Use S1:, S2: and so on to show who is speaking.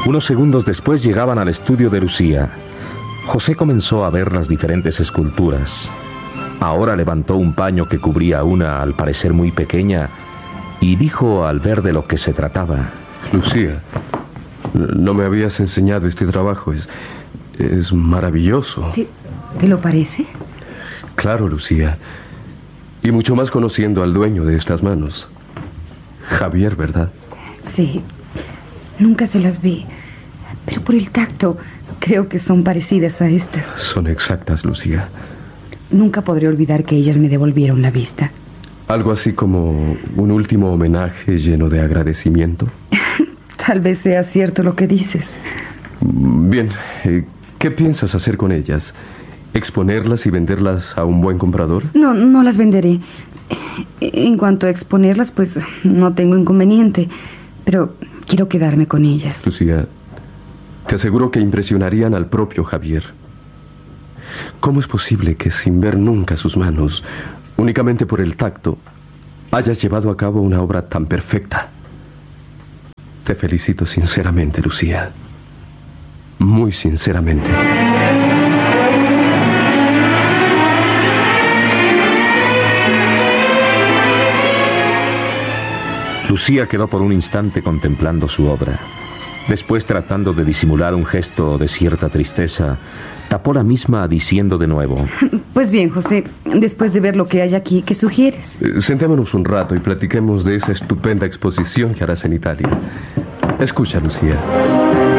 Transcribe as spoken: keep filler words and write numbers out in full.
S1: Unos segundos después llegaban al estudio de Lucía. José comenzó a ver las diferentes esculturas. Ahora levantó un paño que cubría una, al parecer muy pequeña, y dijo al ver de lo que se trataba:
S2: Lucía, no me habías enseñado este trabajo. Es, es maravilloso.
S3: ¿Te, ¿Te lo parece?
S2: Claro, Lucía. Y mucho más conociendo al dueño de estas manos. Javier, ¿verdad?
S3: Sí. Nunca se las vi. Pero por el tacto, creo que son parecidas a estas.
S2: Son exactas, Lucía.
S3: Nunca podré olvidar que ellas me devolvieron la vista.
S2: Algo así como un último homenaje lleno de agradecimiento.
S3: Tal vez sea cierto lo que dices.
S2: Bien, ¿qué piensas hacer con ellas? ¿Exponerlas y venderlas a un buen comprador?
S3: No, no las venderé. En cuanto a exponerlas, pues no tengo inconveniente. Pero quiero quedarme con ellas.
S2: Lucía, te aseguro que impresionarían al propio Javier. ¿Cómo es posible que sin ver nunca sus manos, únicamente por el tacto, hayas llevado a cabo una obra tan perfecta? Te felicito sinceramente, Lucía. Muy sinceramente.
S1: Lucía quedó por un instante contemplando su obra. Después, tratando de disimular un gesto de cierta tristeza, tapó la misma diciendo de nuevo:
S3: Pues bien, José, después de ver lo que hay aquí, ¿qué sugieres?
S2: Eh, sentémonos un rato y platiquemos de esa estupenda exposición que harás en Italia. Escucha, Lucía.